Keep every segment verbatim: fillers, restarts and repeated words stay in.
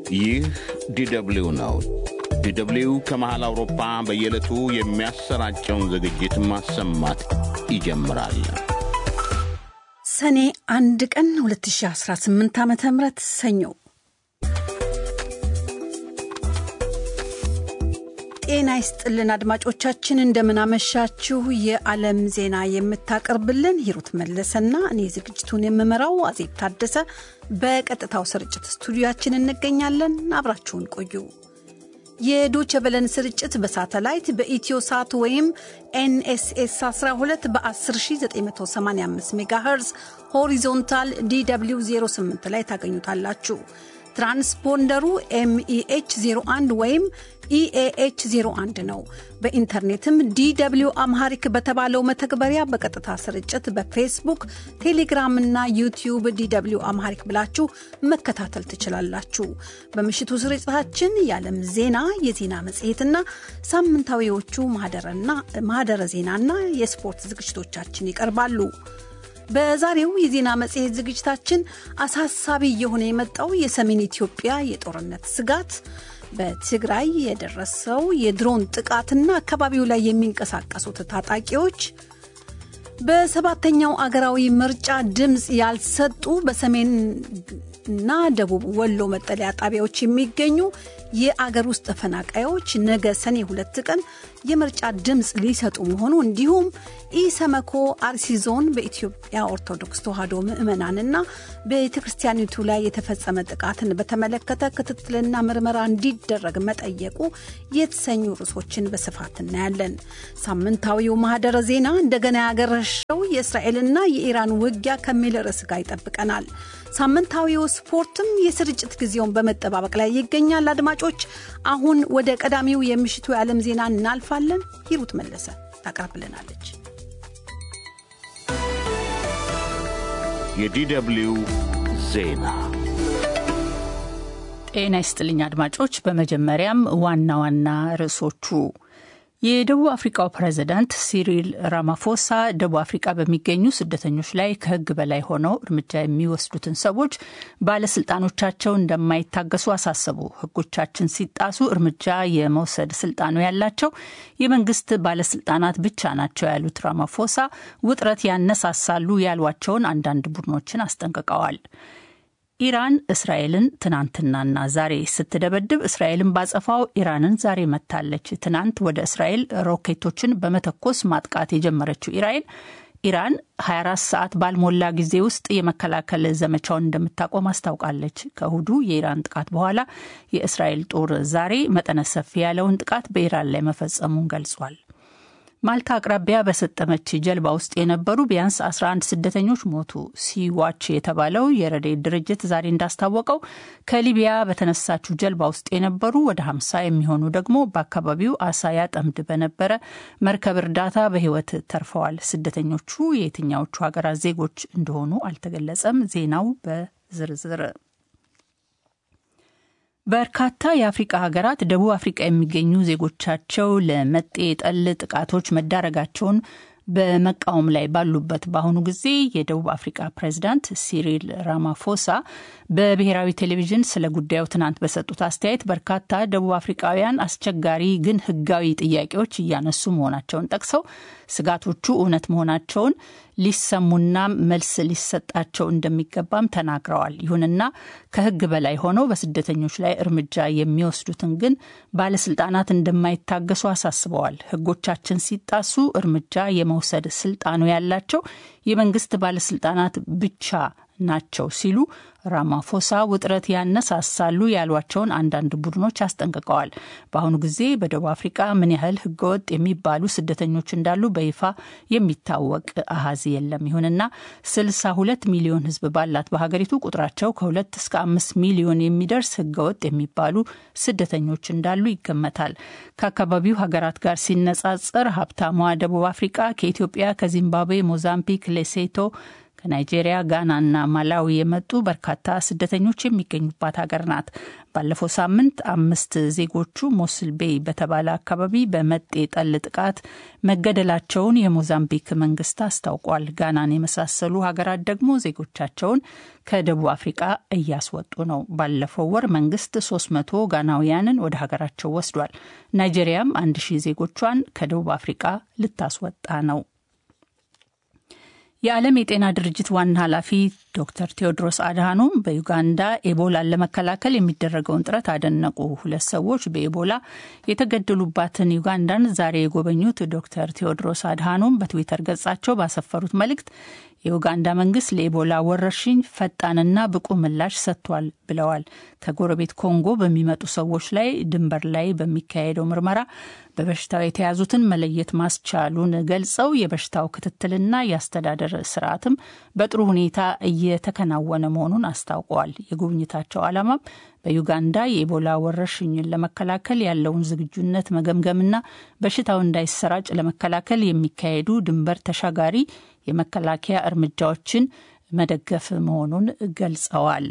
ይህ ዲደብሊው ነው። ዲደብሊው ከመሃል አውሮፓ በየዕለቱ የሚያሰራጨውን ዝግጅት ማሰማት ይጀምራል። ሰኔ አንድ ቀን ሁለት ሺህ አስራ ስምንት ዓመተ ምህረት ሰኞ ጤና ይስጥልን አድማጮቻችን፣ እንደምን አመሻችሁ። የዓለም ዜና የምታቀርብልን ሂሩት መለሰና እኔ ዝግጅቱን የምመራው አዜብ ታደሰ በቀጥታው ስርጭት ስቱዲዮአችን እንገኛለን። አብራችሁን ቆዩ። የዶቼ ቬለን ስርጭት በሳተላይት በኢትዮሳት ወይም ኤን ኤስ ኤስ አስራ ሁለት በ1ዘጠኝ መቶ ሰማንያ አምስት ሜጋሄርዝ ሆሪዞንታል ዲ ደብሊው ዜሮ ስምንት ላይ ታገኙታላችሁ። ትራንስፖንደሩ ኤም ኢ ኤች ዜሮ አንድ ወይም ኢ ኤ ኤች ዜሮ አንድ ነው። በኢንተርኔትም ዲ ደብሊው አምሃሪክ በተባለው መተግበሪያ በቀጥታ ስርጭት በፌስቡክ፣ ቴሌግራም እና ዩቲዩብ ዲ ደብሊው አምሃሪክ ብላችሁ መከታተል ትችላላችሁ። በምሽቱ ስርጭታችን የዓለም ዜና፣ የዜና መጽሔትና ሳምንታዊዎቹ ማህደረና ማህደረ ዜናና የስፖርት ዝግጅቶቻችን ይቀርባሉ። በዛሬው የዜና መጽሔት ዝግጅታችን አሳሳቢ የሆነ የመጣው የሰሜን ኢትዮጵያ የጦርነት ስጋት፣ በትግራይ የደረሰው የድሮን ጥቃትና አካባቢው ላይ የሚንቀሳቀሱት ታጣቂዎች፣ በሰባተኛው አገራዊ ምርጫ ድምጽ ያልሰጡ በሰሜንና ደቡብ ወሎ መጠለያ ጣቢያዎች የሚገኙ የአገር ውስጥ ተፈናቃዮች ነገ ሰኔ ሁለት ቀን የምርጫ ድምጽ ሊሰጡ መሆኑ፣ እንዲሁም ኢሰመኮ አርሲ ዞን በኢትዮጵያ ኦርቶዶክስ ተዋሕዶ ምዕመናንና በቤተክርስቲያኒቱ ላይ የተፈጸመ ጥቃትን በተመለከተ ክትትልና ምርመራ እንዲደረግ መጠየቁ የተሰኙ ርዕሶችን በስፋት እናያለን። ሳምንታዊው ማህደረ ዜና እንደገና ያገረሸው የእስራኤልና የኢራን ውጊያ ከሚል ርዕስ ጋር ይጠብቀናል። ሳምንታዊው ስፖርትም የስርጭት ጊዜውን በመጠባበቅ ላይ ይገኛል። አድማጮች፣ አሁን ወደ ቀዳሚው የምሽቱ የዓለም ዜና እናልፋለን። ሂሩት መለሰ ታቀርብልናለች። የዲደብሊው ዜና። ጤና ይስጥልኝ አድማጮች። በመጀመሪያም ዋና ዋና ርዕሶቹ። የደቡብ አፍሪካው ፕሬዝዳንት ሲሪል ራማፎሳ ደቡብ አፍሪካ በሚገኙ ስደተኞች ላይ ከሕግ በላይ ሆነው እርምጃ የሚወስዱትን ሰዎች ባለስልጣኖቻቸው እንደማይታገሱ አሳሰቡ። ሕጎቻችን ሲጣሱ እርምጃ የመውሰድ ስልጣኑ ያላቸው የመንግስት ባለስልጣናት ብቻ ናቸው ያሉት ራማፎሳ ውጥረት ያነሳሳሉ ያሏቸውን አንዳንድ ቡድኖችን አስጠንቅቀዋል። ኢራን እስራኤልን ትናንትናና ዛሬ ስትደበድብ እስራኤልን ባጸፋው ኢራንን ዛሬ መታለች። ትናንት ወደ እስራኤል ሮኬቶችን በመተኮስ ማጥቃት የጀመረችው ኢራን ኢራን ሀያ አራት ሰዓት ባልሞላ ጊዜ ውስጥ የመከላከል ዘመቻውን እንደምታቆም አስታውቃለች። ከእሁዱ የኢራን ጥቃት በኋላ የእስራኤል ጦር ዛሬ መጠነ ሰፊ ያለውን ጥቃት በኢራን ላይ መፈጸሙን ገልጿል። ማልታ አቅራቢያ በሰጠመች ጀልባ ውስጥ የነበሩ ቢያንስ አስራ አንድ ስደተኞች ሞቱ። ሲዋች የተባለው የረድኤት ድርጅት ዛሬ እንዳስታወቀው ከሊቢያ በተነሳችው ጀልባ ውስጥ የነበሩ ወደ ሀምሳ የሚሆኑ ደግሞ በአካባቢው አሳ ያጠምድ በነበረ መርከብ እርዳታ በሕይወት ተርፈዋል። ስደተኞቹ የየትኛዎቹ ሀገራት ዜጎች እንደሆኑ አልተገለጸም። ዜናው በዝርዝር። በርካታ የአፍሪካ ሀገራት ደቡብ አፍሪካ የሚገኙ ዜጎቻቸው ለመጤ ጠል ጥቃቶች መዳረጋቸውን በመቃወም ላይ ባሉበት በአሁኑ ጊዜ የደቡብ አፍሪካ ፕሬዝዳንት ሲሪል ራማፎሳ በብሔራዊ ቴሌቪዥን ስለ ጉዳዩ ትናንት በሰጡት አስተያየት በርካታ ደቡብ አፍሪካውያን አስቸጋሪ ግን ሕጋዊ ጥያቄዎች እያነሱ መሆናቸውን ጠቅሰው ስጋቶቹ እውነት መሆናቸውን ሊሰሙና መልስ ሊሰጣቸው እንደሚገባም ተናግረዋል። ይሁንና ከሕግ በላይ ሆነው በስደተኞች ላይ እርምጃ የሚወስዱትን ግን ባለስልጣናት እንደማይታገሱ አሳስበዋል። ሕጎቻችን ሲጣሱ እርምጃ የመውሰድ ስልጣኑ ያላቸው የመንግስት ባለስልጣናት ብቻ ናቸው ሲሉ ራማፎሳ ውጥረት ያነሳሳሉ ያሏቸውን አንዳንድ ቡድኖች አስጠንቅቀዋል። በአሁኑ ጊዜ በደቡብ አፍሪካ ምን ያህል ህገወጥ የሚባሉ ስደተኞች እንዳሉ በይፋ የሚታወቅ አሃዝ የለም። ይሁንና ስልሳ ሁለት ሚሊዮን ህዝብ ባላት በሀገሪቱ ቁጥራቸው ከሁለት እስከ አምስት ሚሊዮን የሚደርስ ህገወጥ የሚባሉ ስደተኞች እንዳሉ ይገመታል። ከአካባቢው ሀገራት ጋር ሲነጻጸር ሀብታሟ ደቡብ አፍሪካ ከኢትዮጵያ፣ ከዚምባብዌ፣ ሞዛምቢክ፣ ሌሴቶ ከናይጄሪያ፣ ጋናና ማላዊ የመጡ በርካታ ስደተኞች የሚገኙባት ሀገር ናት። ባለፈው ሳምንት አምስት ዜጎቹ ሞስል ቤይ በተባለ አካባቢ በመጤ ጠል ጥቃት መገደላቸውን የሞዛምቢክ መንግስት አስታውቋል። ጋናን የመሳሰሉ ሀገራት ደግሞ ዜጎቻቸውን ከደቡብ አፍሪካ እያስወጡ ነው። ባለፈው ወር መንግስት ሶስት መቶ ጋናውያንን ወደ ሀገራቸው ወስዷል። ናይጄሪያም አንድ ሺህ ዜጎቿን ከደቡብ አፍሪካ ልታስወጣ ነው። የዓለም የጤና ድርጅት ዋና ኃላፊ ዶክተር ቴዎድሮስ አድሃኖም በዩጋንዳ ኤቦላን ለመከላከል የሚደረገውን ጥረት አደነቁ። ሁለት ሰዎች በኤቦላ የተገደሉባትን ዩጋንዳን ዛሬ የጎበኙት ዶክተር ቴዎድሮስ አድሃኖም በትዊተር ገጻቸው ባሰፈሩት መልእክት የዩጋንዳ መንግስት ለኤቦላ ወረርሽኝ ፈጣንና ብቁ ምላሽ ሰጥቷል ብለዋል። ከጎረቤት ኮንጎ በሚመጡ ሰዎች ላይ ድንበር ላይ በሚካሄደው ምርመራ በበሽታው የተያዙትን መለየት ማስቻሉን ገልጸው የበሽታው ክትትልና የአስተዳደር ስርዓትም በጥሩ ሁኔታ እየተከናወነ መሆኑን አስታውቀዋል። የጉብኝታቸው ዓላማም በዩጋንዳ የኤቦላ ወረርሽኝን ለመከላከል ያለውን ዝግጁነት መገምገምና በሽታው እንዳይሰራጭ ለመከላከል የሚካሄዱ ድንበር ተሻጋሪ የመከላከያ እርምጃዎችን መደገፍ መሆኑን ገልጸዋል።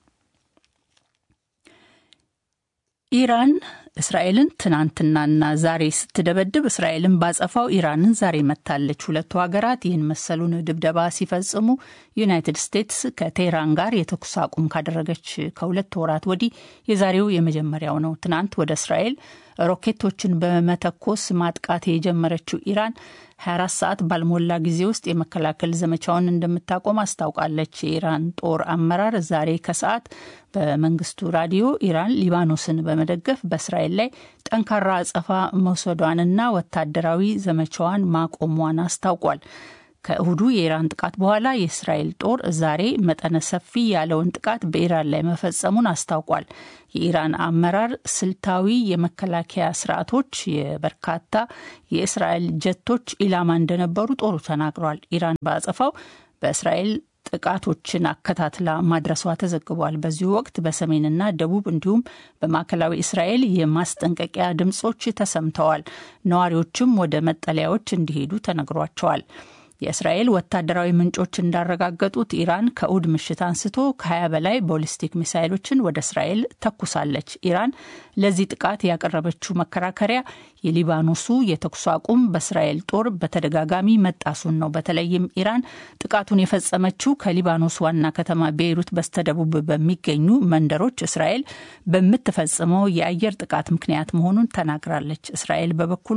ኢራን እስራኤልን ትናንትናና ዛሬ ስትደበድብ እስራኤልን ባጸፋው ኢራንን ዛሬ መታለች። ሁለቱ ሀገራት ይህን መሰሉን ድብደባ ሲፈጽሙ ዩናይትድ ስቴትስ ከቴህራን ጋር የተኩስ አቁም ካደረገች ከሁለት ወራት ወዲህ የዛሬው የመጀመሪያው ነው። ትናንት ወደ እስራኤል ሮኬቶችን በመተኮስ ማጥቃት የጀመረችው ኢራን ሀያ አራት ሰዓት ባልሞላ ጊዜ ውስጥ የመከላከል ዘመቻውን እንደምታቆም አስታውቃለች። የኢራን ጦር አመራር ዛሬ ከሰዓት በመንግስቱ ራዲዮ ኢራን ሊባኖስን በመደገፍ በእስራኤል ላይ ጠንካራ አጸፋ መውሰዷንና ወታደራዊ ዘመቻዋን ማቆሟን አስታውቋል። ከእሁዱ የኢራን ጥቃት በኋላ የእስራኤል ጦር ዛሬ መጠነ ሰፊ ያለውን ጥቃት በኢራን ላይ መፈጸሙን አስታውቋል። የኢራን አመራር ስልታዊ የመከላከያ ስርዓቶች የበርካታ የእስራኤል ጀቶች ኢላማ እንደነበሩ ጦሩ ተናግሯል። ኢራን ባጸፋው በእስራኤል ጥቃቶችን አከታትላ ማድረሷ ተዘግቧል። በዚህ ወቅት በሰሜንና ደቡብ እንዲሁም በማዕከላዊ እስራኤል የማስጠንቀቂያ ድምጾች ተሰምተዋል። ነዋሪዎችም ወደ መጠለያዎች እንዲሄዱ ተነግሯቸዋል። የእስራኤል ወታደራዊ ምንጮች እንዳረጋገጡት ኢራን ከእሁድ ምሽት አንስቶ ከሀያ በላይ ቦሊስቲክ ሚሳይሎችን ወደ እስራኤል ተኩሳለች። ኢራን ለዚህ ጥቃት ያቀረበችው መከራከሪያ የሊባኖሱ የተኩስ አቁም በእስራኤል ጦር በተደጋጋሚ መጣሱን ነው። በተለይም ኢራን ጥቃቱን የፈጸመችው ከሊባኖስ ዋና ከተማ ቤይሩት በስተደቡብ በሚገኙ መንደሮች እስራኤል በምትፈጽመው የአየር ጥቃት ምክንያት መሆኑን ተናግራለች። እስራኤል በበኩሏ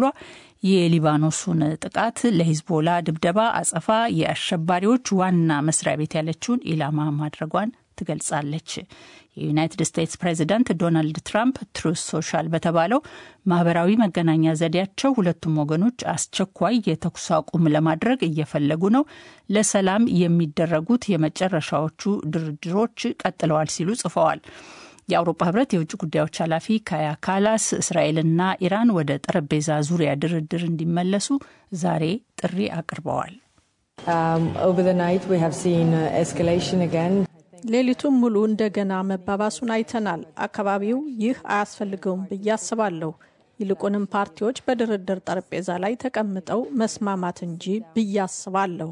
የሊባኖሱን ጥቃት ለሂዝቦላ ድብደባ አጸፋ የአሸባሪዎች ዋና መስሪያ ቤት ያለችውን ኢላማ ማድረጓን ትገልጻለች። የዩናይትድ ስቴትስ ፕሬዚዳንት ዶናልድ ትራምፕ ትሩዝ ሶሻል በተባለው ማህበራዊ መገናኛ ዘዴያቸው ሁለቱም ወገኖች አስቸኳይ የተኩስ አቁም ለማድረግ እየፈለጉ ነው፣ ለሰላም የሚደረጉት የመጨረሻዎቹ ድርድሮች ቀጥለዋል ሲሉ ጽፈዋል። የአውሮፓ ህብረት የውጭ ጉዳዮች ኃላፊ ካያ ካላስ እስራኤልና ኢራን ወደ ጠረጴዛ ዙሪያ ድርድር እንዲመለሱ ዛሬ ጥሪ አቅርበዋል። ሌሊቱን ሙሉ እንደገና መባባሱን አይተናል። አካባቢው ይህ አያስፈልገውም ብዬ አስባለሁ። ይልቁንም ፓርቲዎች በድርድር ጠረጴዛ ላይ ተቀምጠው መስማማት እንጂ ብዬ አስባለሁ።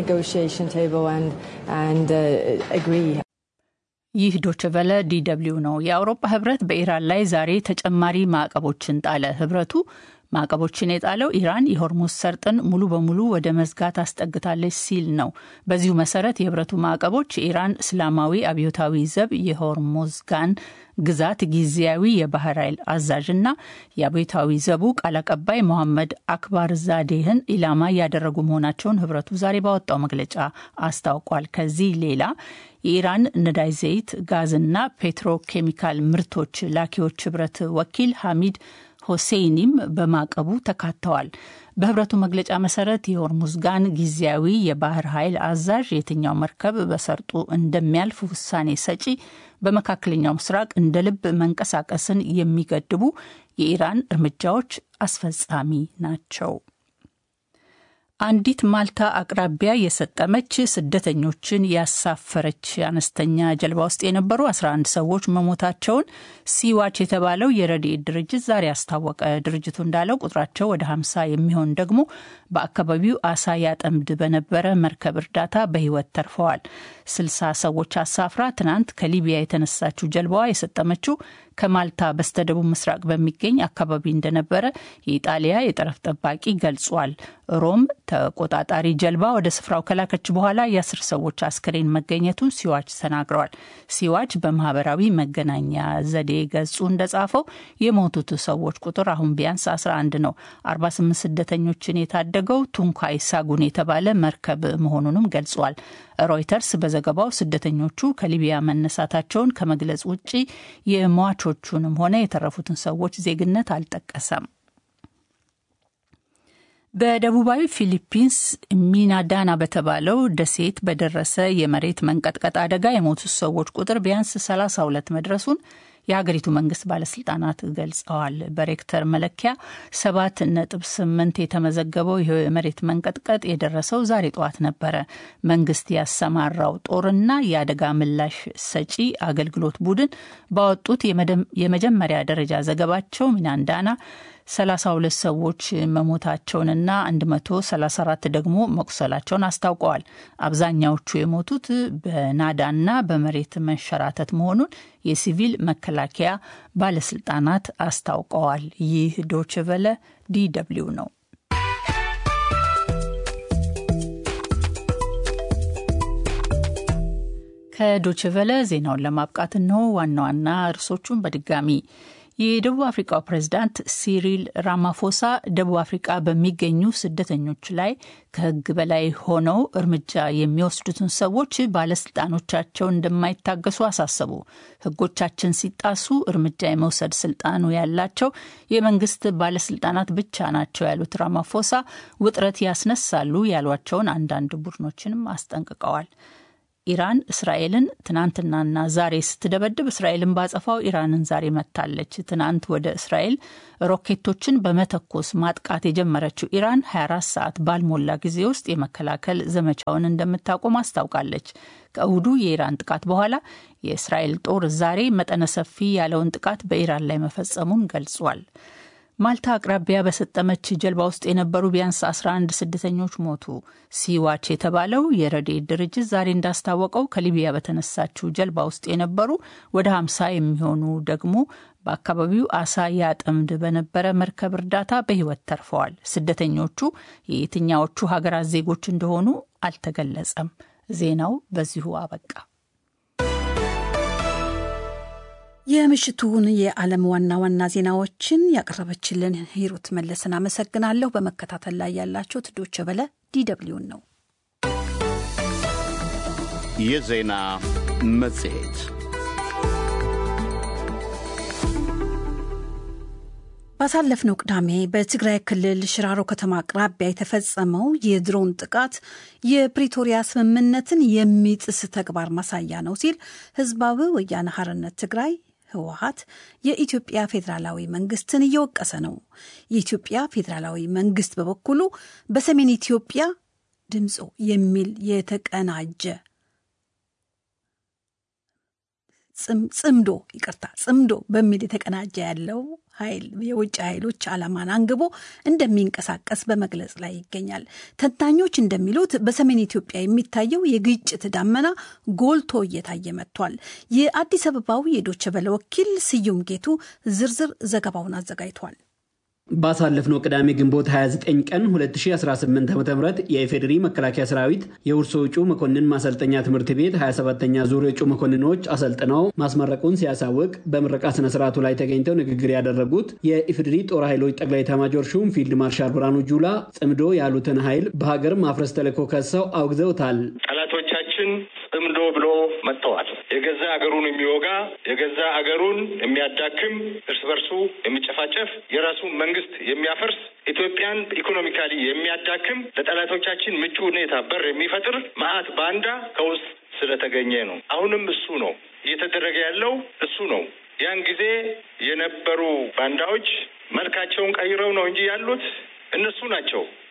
ይህ ዶችቨለ ዲ ደብልዩ ነው። የአውሮፓ ህብረት በኢራን ላይ ዛሬ ተጨማሪ ማዕቀቦችን ጣለ። ህብረቱ ማዕቀቦችን የጣለው ኢራን የሆርሙዝ ሰርጥን ሙሉ በሙሉ ወደ መዝጋት አስጠግታለች ሲል ነው። በዚሁ መሰረት የህብረቱ ማዕቀቦች የኢራን እስላማዊ አብዮታዊ ዘብ የሆርሙዝጋን ግዛት ጊዜያዊ የባህር ኃይል አዛዥና የአብዮታዊ ዘቡ ቃል አቀባይ መሐመድ አክባር ዛዴህን ኢላማ ያደረጉ መሆናቸውን ህብረቱ ዛሬ ባወጣው መግለጫ አስታውቋል። ከዚህ ሌላ የኢራን ነዳጅ ዘይት፣ ጋዝና ፔትሮኬሚካል ምርቶች ላኪዎች ህብረት ወኪል ሐሚድ ሆሴይኒም በማዕቀቡ ተካተዋል። በህብረቱ መግለጫ መሰረት የሆርሙዝጋን ጊዜያዊ የባህር ኃይል አዛዥ የትኛው መርከብ በሰርጡ እንደሚያልፍ ውሳኔ ሰጪ፣ በመካከለኛው ምስራቅ እንደ ልብ መንቀሳቀስን የሚገድቡ የኢራን እርምጃዎች አስፈጻሚ ናቸው። አንዲት ማልታ አቅራቢያ የሰጠመች ስደተኞችን ያሳፈረች አነስተኛ ጀልባ ውስጥ የነበሩ አስራ አንድ ሰዎች መሞታቸውን ሲዋች የተባለው የረድኤት ድርጅት ዛሬ አስታወቀ። ድርጅቱ እንዳለው ቁጥራቸው ወደ ሃምሳ የሚሆን ደግሞ በአካባቢው አሳ ያጠምድ በነበረ መርከብ እርዳታ በህይወት ተርፈዋል። ስልሳ ሰዎች አሳፍራ ትናንት ከሊቢያ የተነሳችው ጀልባዋ የሰጠመችው ከማልታ በስተደቡብ ምስራቅ በሚገኝ አካባቢ እንደነበረ የኢጣሊያ የጠረፍ ጠባቂ ገልጿል። ሮም ተቆጣጣሪ ጀልባ ወደ ስፍራው ከላከች በኋላ የአስር ሰዎች አስክሬን መገኘቱን ሲዋች ተናግረዋል። ሲዋች በማህበራዊ መገናኛ ዘዴ ገጹ እንደጻፈው የሞቱት ሰዎች ቁጥር አሁን ቢያንስ አስራ አንድ ነው። አርባ ስምንት ስደተኞችን የታደገው ቱንካይ ሳጉን የተባለ መርከብ መሆኑንም ገልጿል። ሮይተርስ በዘገባው ስደተኞቹ ከሊቢያ መነሳታቸውን ከመግለጽ ውጪ የሟቾቹንም ሆነ የተረፉትን ሰዎች ዜግነት አልጠቀሰም። በደቡባዊ ፊሊፒንስ ሚናዳና በተባለው ደሴት በደረሰ የመሬት መንቀጥቀጥ አደጋ የሞቱት ሰዎች ቁጥር ቢያንስ ሰላሳ ሁለት መድረሱን የሀገሪቱ መንግስት ባለስልጣናት ገልጸዋል። በሬክተር መለኪያ ሰባት ነጥብ ስምንት የተመዘገበው ይህ የመሬት መንቀጥቀጥ የደረሰው ዛሬ ጠዋት ነበረ። መንግስት ያሰማራው ጦርና የአደጋ ምላሽ ሰጪ አገልግሎት ቡድን ባወጡት የመጀመሪያ ደረጃ ዘገባቸው ሚናንዳና ሰላሳ ሁለት ሰዎች መሞታቸውንና መቶ ሰላሳ አራት ደግሞ መቁሰላቸውን አስታውቀዋል። አብዛኛዎቹ የሞቱት በናዳና በመሬት መንሸራተት መሆኑን የሲቪል መከላከያ ባለስልጣናት አስታውቀዋል። ይህ ዶይቼ ቬለ ዲ ደብልዩ ነው። ከዶይቼ ቬለ ዜናውን ለማብቃት ነው ዋና ዋና ርዕሶቹን በድጋሚ የደቡብ አፍሪካው ፕሬዝዳንት ሲሪል ራማፎሳ ደቡብ አፍሪካ በሚገኙ ስደተኞች ላይ ከህግ በላይ ሆነው እርምጃ የሚወስዱትን ሰዎች ባለስልጣኖቻቸው እንደማይታገሱ አሳሰቡ። ህጎቻችን ሲጣሱ እርምጃ የመውሰድ ስልጣኑ ያላቸው የመንግስት ባለስልጣናት ብቻ ናቸው ያሉት ራማፎሳ ውጥረት ያስነሳሉ ያሏቸውን አንዳንድ ቡድኖችንም አስጠንቅቀዋል። ኢራን እስራኤልን ትናንትናና ዛሬ ስትደበድብ እስራኤልን ባጸፋው ኢራንን ዛሬ መታለች። ትናንት ወደ እስራኤል ሮኬቶችን በመተኮስ ማጥቃት የጀመረችው ኢራን ሀያ አራት ሰዓት ባልሞላ ጊዜ ውስጥ የመከላከል ዘመቻውን እንደምታቆም አስታውቃለች። ከእሁዱ የኢራን ጥቃት በኋላ የእስራኤል ጦር ዛሬ መጠነ ሰፊ ያለውን ጥቃት በኢራን ላይ መፈጸሙን ገልጿል። ማልታ አቅራቢያ በሰጠመች ጀልባ ውስጥ የነበሩ ቢያንስ አስራ አንድ ስደተኞች ሞቱ። ሲዋች የተባለው የረድኤት ድርጅት ዛሬ እንዳስታወቀው ከሊቢያ በተነሳችው ጀልባ ውስጥ የነበሩ ወደ ሃምሳ የሚሆኑ ደግሞ በአካባቢው አሳ ያጠምድ በነበረ መርከብ እርዳታ በህይወት ተርፈዋል። ስደተኞቹ የየትኛዎቹ ሀገራት ዜጎች እንደሆኑ አልተገለጸም። ዜናው በዚሁ አበቃ። የምሽቱን የዓለም ዋና ዋና ዜናዎችን ያቀረበችልን ሂሩት መለስን አመሰግናለሁ። በመከታተል ላይ ያላችሁት ዶይቼ ቬለ ዲ ደብልዩ ነው። የዜና መጽሔት ባሳለፍነው ቅዳሜ በትግራይ ክልል ሽራሮ ከተማ አቅራቢያ የተፈጸመው የድሮን ጥቃት የፕሪቶሪያ ስምምነትን የሚጥስ ተግባር ማሳያ ነው ሲል ህዝባዊ ወያነ ሓርነት ትግራይ ህወሓት የኢትዮጵያ ፌዴራላዊ መንግስትን እየወቀሰ ነው። የኢትዮጵያ ፌዴራላዊ መንግስት በበኩሉ በሰሜን ኢትዮጵያ ድምጾ የሚል የተቀናጀ ጽምዶ ይቅርታ ጽምዶ በሚል የተቀናጀ ያለው ኃይል የውጭ ኃይሎች ዓላማን አንግቦ እንደሚንቀሳቀስ በመግለጽ ላይ ይገኛል። ተንታኞች እንደሚሉት በሰሜን ኢትዮጵያ የሚታየው የግጭት ዳመና ጎልቶ እየታየ መጥቷል። የአዲስ አበባው የዶይቼ ቬለ ወኪል ስዩም ጌቱ ዝርዝር ዘገባውን አዘጋጅቷል። ባሳለፍነው ቅዳሜ ግንቦት ሃያ ዘጠኝ ቀን ሁለት ሺህ አስራ ስምንት ዓ.ም የኢፌዴሪ መከላከያ ሰራዊት የውርሶ እጩ መኮንን ማሰልጠኛ ትምህርት ቤት ሃያ ሰባተኛ ዙር እጩ መኮንኖች አሰልጥነው ማስመረቁን ሲያሳውቅ በምረቃ ስነ ስርዓቱ ላይ ተገኝተው ንግግር ያደረጉት የኢፌዴሪ ጦር ኃይሎች ጠቅላይ ኤታማዦር ሹም ፊልድ ማርሻል ብርሃኑ ጁላ ጽምዶ ያሉትን ኃይል በሀገር ማፍረስ ተልዕኮ ከሰው አውግዘውታል። ጠላቶቻችን ጽምዶ ብሎ መጥተዋል። የገዛ አገሩን የሚወጋ የገዛ አገሩን የሚያዳክም እርስ በርሱ የሚጨፋጨፍ የራሱን መንግስት የሚያፈርስ ኢትዮጵያን ኢኮኖሚካሊ የሚያዳክም ለጠላቶቻችን ምቹ ሁኔታ በር የሚፈጥር መዓት ባንዳ ከውስጥ ስለተገኘ ነው። አሁንም እሱ ነው እየተደረገ ያለው እሱ ነው። ያን ጊዜ የነበሩ ባንዳዎች መልካቸውን ቀይረው ነው እንጂ ያሉት እነሱ ናቸው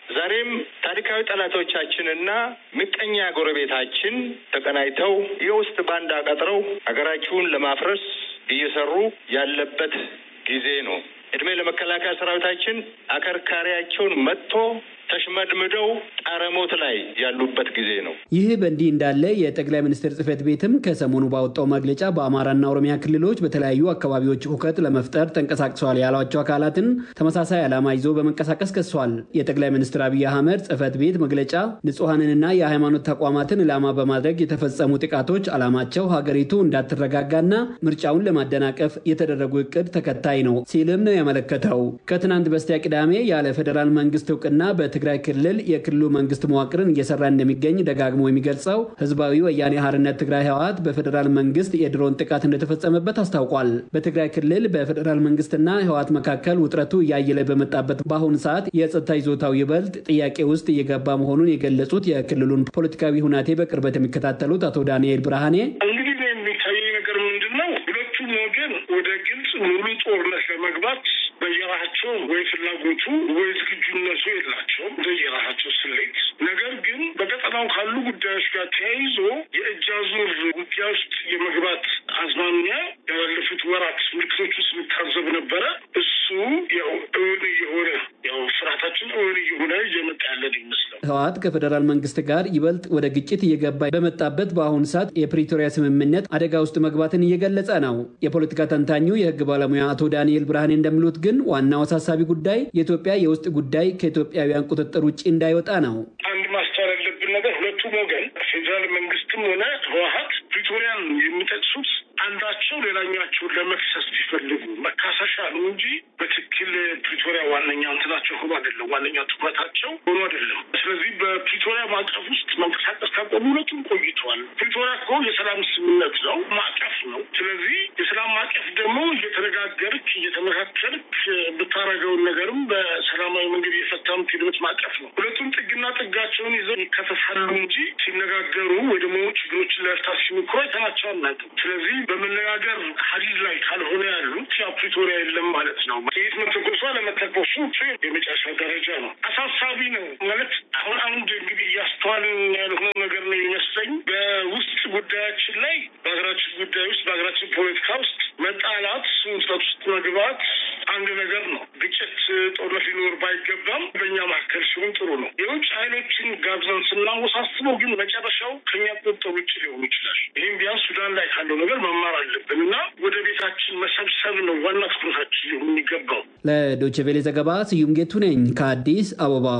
ዛሬም ታሪካዊ ጠላቶቻችንና ምቀኛ ጎረቤታችን ተቀናይተው የውስጥ ባንዳ ቀጥረው ሀገራችሁን ለማፍረስ እየሰሩ ያለበት ጊዜ ነው። እድሜ ለመከላከያ ሰራዊታችን አከርካሪያቸውን መጥቶ ተሽመድምደው ጣረሞት ላይ ያሉበት ጊዜ ነው። ይህ በእንዲህ እንዳለ የጠቅላይ ሚኒስትር ጽሕፈት ቤትም ከሰሞኑ ባወጣው መግለጫ በአማራና ኦሮሚያ ክልሎች በተለያዩ አካባቢዎች ሁከት ለመፍጠር ተንቀሳቅሰዋል ያሏቸው አካላትን ተመሳሳይ ዓላማ ይዞ በመንቀሳቀስ ከሷል። የጠቅላይ ሚኒስትር አብይ አህመድ ጽሕፈት ቤት መግለጫ ንጹሃንንና የሃይማኖት ተቋማትን ዓላማ በማድረግ የተፈጸሙ ጥቃቶች ዓላማቸው ሀገሪቱ እንዳትረጋጋና ምርጫውን ለማደናቀፍ የተደረጉ እቅድ ተከታይ ነው ሲልም ነው ያመለከተው። ከትናንት በስቲያ ቅዳሜ ያለ ፌደራል መንግስት እውቅና በትግራይ ክልል የክልሉ መንግስት መዋቅርን እየሰራ እንደሚገኝ ደጋግሞ የሚገልጸው ህዝባዊ ወያኔ ሓርነት ትግራይ ህወሓት በፌደራል መንግስት የድሮን ጥቃት እንደተፈጸመበት አስታውቋል። በትግራይ ክልል በፌደራል መንግስትና ህወሓት መካከል ውጥረቱ እያየለ በመጣበት በአሁኑ ሰዓት የጸጥታ ይዞታው ይበልጥ ጥያቄ ውስጥ እየገባ መሆኑን የገለጹት የክልሉን ፖለቲካዊ ሁናቴ በቅርበት የሚከታተሉት አቶ ዳንኤል ብርሃኔ እንግዲህ የሚታየው ነገር ምንድነው? ሁለቱም ወገን ወደ ግልጽ ሙሉ ጦርነት ለመግባት በየራሳቸው ወይ ፍላጎቱ ወይ ዝግጁነቱ የላቸውም በየራሳቸው ስሌት። ነገር ግን በቀጠናው ካሉ ጉዳዮች ጋር ተያይዞ የእጅ አዙር ውጊያ ውስጥ የመግባት አዝማሚያ ያለፉት ወራት ምልክቶች ውስጥ የሚታዘብ ነበረ። እሱ ያው እውን የሆነ ያው ፍርሃታችን እውን የሆነ እየመጣ ያለን ይመስላል። ህወሓት ከፌደራል መንግስት ጋር ይበልጥ ወደ ግጭት እየገባ በመጣበት በአሁኑ ሰዓት የፕሪቶሪያ ስምምነት አደጋ ውስጥ መግባትን እየገለጸ ነው። የፖለቲካ ተንታኙ የህግ ባለሙያ አቶ ዳንኤል ብርሃኔ እንደሚሉት ግን ዋናው አሳሳቢ ጉዳይ የኢትዮጵያ የውስጥ ጉዳይ ከኢትዮጵያውያን ቁጥጥር ውጭ እንዳይወጣ ነው። አንድ ማስተዋል ያለብን ነገር ሁለቱም ወገን ፌደራል መንግስትም ሆነ ህወሓት ፕሪቶሪያን የሚጠቅሱት አንዳቸው ሌላኛቸውን ለመክሰስ ሲፈልጉ መካሰሻ ነው እንጂ በትክክል ፕሪቶሪያ ዋነኛ እንትናቸው ሆኖ አይደለም፣ ዋነኛ ትኩረታቸው ሆኖ አይደለም። ስለዚህ በፕሪቶሪያ ማዕቀፍ ውስጥ መንቀሳቀስ ካቆሙ ሁለቱም ቆይተዋል። ፕሪቶሪያ እኮ የሰላም ስምምነት ነው፣ ማዕቀፍ ነው። ስለዚህ የሰላም ማዕቀፍ ደግሞ እየተነጋገርክ እየተመካከልክ ብታረገውን ነገርም በሰላማዊ መንገድ የፈታም ፊልምት ማዕቀፍ ነው። ሁለቱም ጥግና ጥጋቸውን ይዘው ይከተሳሉ እንጂ ሲነጋገሩ ወይ ደግሞ ችግሮችን ለመፍታት ሲሞክሩ አይተናቸው አናውቅም። ስለዚህ በመነጋገር ሀዲድ ላይ ካልሆነ ያሉት ያ ፕሪቶሪያ የለም ማለት ነው። ጥይት መተኮሷ ለመተኮሱ የመጨረሻ ደረጃ ነው። አሳሳቢ ነው ማለት አሁን አንድ እንግዲህ እያስተዋልን ያልሆነ ነገር ነው የሚመስለኝ። በውስጥ ጉዳያችን ላይ በሀገራችን ጉዳይ ውስጥ በሀገራችን ፖለቲካ ውስጥ መጣላት፣ ውጥረት ውስጥ መግባት አንድ ነገር ነው። ግጭት፣ ጦርነት ሊኖር ባይገባም በእኛ መካከል ሲሆን ጥሩ ነው። የውጭ ኃይሎችን ጋብዘን ስናወሳስበው ግን መጨረሻው ከኛ ቁጥጥር ውጭ ሊሆን ይችላል። ይህም ቢያንስ ሱዳን ላይ ካለው ነገር መማር አለብን እና ወደ ቤታችን መሰብሰብ ነው ዋና ትኩረታችን ሊሆን የሚገባው። ለዶይቼ ቬለ ዘገባ ስዩም ጌቱ ነኝ ከአዲስ አበባ።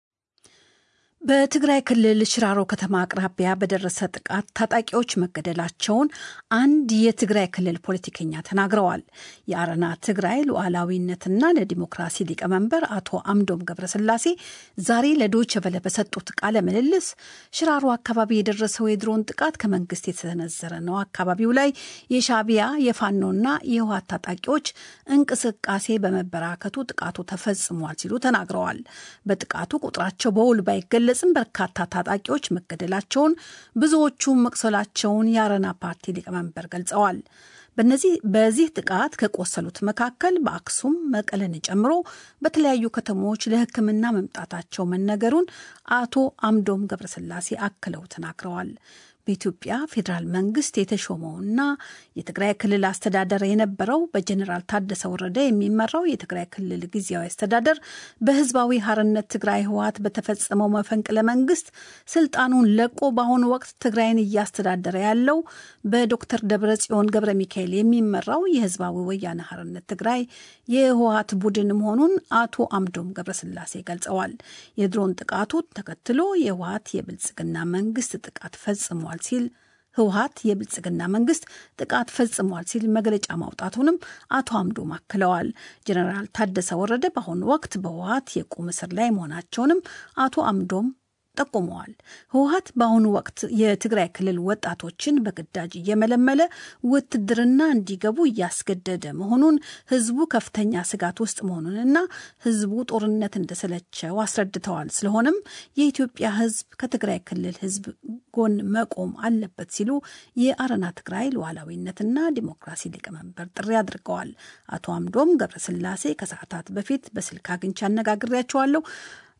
በትግራይ ክልል ሽራሮ ከተማ አቅራቢያ በደረሰ ጥቃት ታጣቂዎች መገደላቸውን አንድ የትግራይ ክልል ፖለቲከኛ ተናግረዋል። የአረና ትግራይ ሉዓላዊነትና ለዲሞክራሲ ሊቀመንበር አቶ አምዶም ገብረስላሴ ዛሬ ለዶይቼ ቬለ በሰጡት ቃለ ምልልስ ሽራሮ አካባቢ የደረሰው የድሮን ጥቃት ከመንግስት የተሰነዘረ ነው፣ አካባቢው ላይ የሻዕቢያ የፋኖና የህወሓት ታጣቂዎች እንቅስቃሴ በመበራከቱ ጥቃቱ ተፈጽሟል ሲሉ ተናግረዋል። በጥቃቱ ቁጥራቸው በውል ባይገለ ጽም በርካታ ታጣቂዎች መገደላቸውን ብዙዎቹ መቅሰላቸውን የአረና ፓርቲ ሊቀመንበር ገልጸዋል። በነዚህ በዚህ ጥቃት ከቆሰሉት መካከል በአክሱም መቀለን ጨምሮ በተለያዩ ከተሞች ለሕክምና መምጣታቸው መነገሩን አቶ አምዶም ገብረስላሴ አክለው ተናግረዋል። በኢትዮጵያ ፌዴራል መንግስት የተሾመውና የትግራይ ክልል አስተዳደር የነበረው በጀነራል ታደሰ ወረደ የሚመራው የትግራይ ክልል ጊዜያዊ አስተዳደር በህዝባዊ ሓርነት ትግራይ ህወሓት በተፈጸመው መፈንቅለ መንግስት ስልጣኑን ለቆ በአሁኑ ወቅት ትግራይን እያስተዳደረ ያለው በዶክተር ደብረጽዮን ገብረ ሚካኤል የሚመራው የህዝባዊ ወያነ ሓርነት ትግራይ የህወሓት ቡድን መሆኑን አቶ አምዶም ገብረስላሴ ገልጸዋል። የድሮን ጥቃቱ ተከትሎ የህወሓት የብልጽግና መንግስት ጥቃት ፈጽሟል ሲል ህወሓት የብልጽግና መንግስት ጥቃት ፈጽሟል ሲል መግለጫ ማውጣቱንም አቶ አምዶም አክለዋል። ጀነራል ታደሰ ወረደ በአሁኑ ወቅት በህወሓት የቁም እስር ላይ መሆናቸውንም አቶ አምዶም ጠቁመዋል። ህወሓት በአሁኑ ወቅት የትግራይ ክልል ወጣቶችን በግዳጅ እየመለመለ ውትድርና እንዲገቡ እያስገደደ መሆኑን፣ ህዝቡ ከፍተኛ ስጋት ውስጥ መሆኑንና ህዝቡ ጦርነት እንደሰለቸው አስረድተዋል። ስለሆነም የኢትዮጵያ ህዝብ ከትግራይ ክልል ህዝብ ጎን መቆም አለበት ሲሉ የአረና ትግራይ ሉዓላዊነትና ዲሞክራሲ ሊቀመንበር ጥሪ አድርገዋል። አቶ አምዶም ገብረስላሴ ከሰዓታት በፊት በስልክ አግኝቼ አነጋግሬያቸዋለሁ።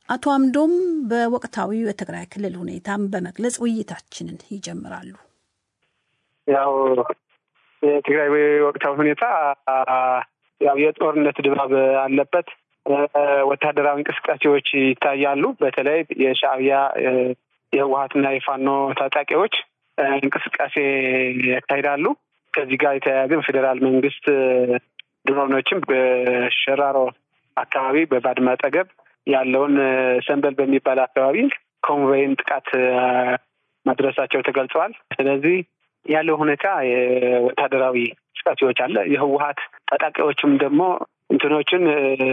አቶ አምዶም በወቅታዊው የትግራይ ክልል ሁኔታም በመግለጽ ውይይታችንን ይጀምራሉ። ያው የትግራይ ወቅታዊ ሁኔታ ያው የጦርነት ድባብ አለበት። ወታደራዊ እንቅስቃሴዎች ይታያሉ። በተለይ የሻዕቢያ የህወሓትና የፋኖ ታጣቂዎች እንቅስቃሴ ያካሂዳሉ። ከዚህ ጋር የተያያዘ ፌዴራል መንግስት ድሮኖችም በሸራሮ አካባቢ በባድመ አጠገብ ያለውን ሰንበል በሚባል አካባቢ ኮንቮይን ጥቃት ማድረሳቸው ተገልጸዋል። ስለዚህ ያለው ሁኔታ የወታደራዊ እንቅስቃሴዎች አለ። የህወሓት ታጣቂዎችም ደግሞ እንትኖችን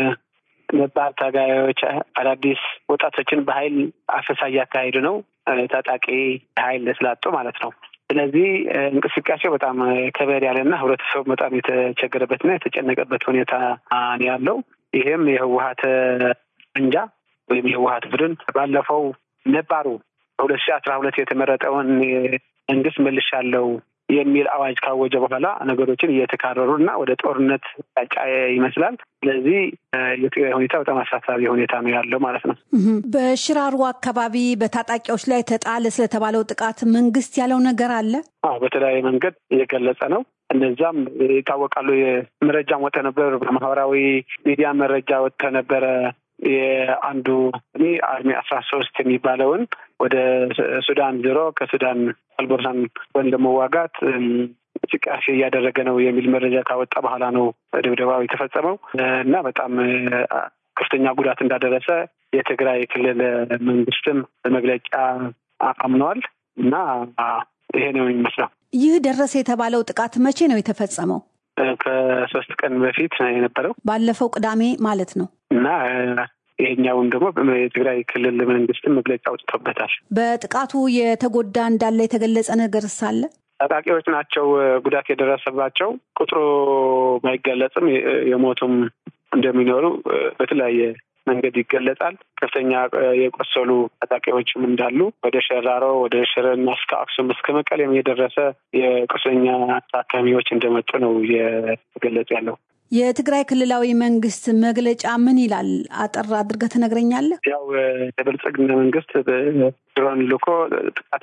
ነባር ታጋዮች አዳዲስ ወጣቶችን በኃይል አፈሳ እያካሄዱ ነው። ታጣቂ ኃይል ስላጡ ማለት ነው። ስለዚህ እንቅስቃሴው በጣም ከበድ ያለና ህብረተሰቡ በጣም የተቸገረበትና የተጨነቀበት ሁኔታ ነው ያለው። ይሄም የህወሓት እንጃ ወይም የህወሓት ቡድን ባለፈው ነባሩ በሁለት ሺህ አስራ ሁለት የተመረጠውን መንግስት መልሻለሁ የሚል አዋጅ ካወጀ በኋላ ነገሮችን እየተካረሩና ወደ ጦርነት አጫ ይመስላል። ስለዚህ የትግራይ ሁኔታ በጣም አሳሳቢ ሁኔታ ነው ያለው ማለት ነው። በሽራሮ አካባቢ በታጣቂዎች ላይ ተጣለ ስለተባለው ጥቃት መንግስት ያለው ነገር አለ? አዎ በተለያየ መንገድ እየገለጸ ነው። እነዛም ይታወቃሉ። የመረጃም ወጥቶ ነበር፣ በማህበራዊ ሚዲያ መረጃ ወጥቶ ነበር። የአንዱ እኔ አርሚ አስራ ሶስት የሚባለውን ወደ ሱዳን ዞሮ ከሱዳን አልቦርሳን ወን ለመዋጋት እንቅስቃሴ እያደረገ ነው የሚል መረጃ ካወጣ በኋላ ነው ድብደባው የተፈጸመው እና በጣም ከፍተኛ ጉዳት እንዳደረሰ የትግራይ ክልል መንግስትም በመግለጫ አምኗል እና ይሄ ነው የሚመስለው። ይህ ደረሰ የተባለው ጥቃት መቼ ነው የተፈጸመው? ከሶስት ቀን በፊት ነው የነበረው፣ ባለፈው ቅዳሜ ማለት ነው። እና ይሄኛውን ደግሞ የትግራይ ክልል መንግስትም መግለጫ አውጥቶበታል። በጥቃቱ የተጎዳ እንዳለ የተገለጸ ነገር ሳለ ታጣቂዎች ናቸው ጉዳት የደረሰባቸው። ቁጥሩ ባይገለጽም የሞቱም እንደሚኖሩ በተለያየ መንገድ ይገለጻል። ከፍተኛ የቆሰሉ ታጣቂዎችም እንዳሉ ወደ ሸራሮ ወደ ሽረና እስከ አክሱም እስከ መቀሌም የደረሰ የቁስለኛ ታካሚዎች እንደመጡ ነው እየተገለጸ ያለው። የትግራይ ክልላዊ መንግስት መግለጫ ምን ይላል? አጠር አድርገህ ትነግረኛለህ? ያው የብልጽግና መንግስት ድሮን ልኮ ጥቃት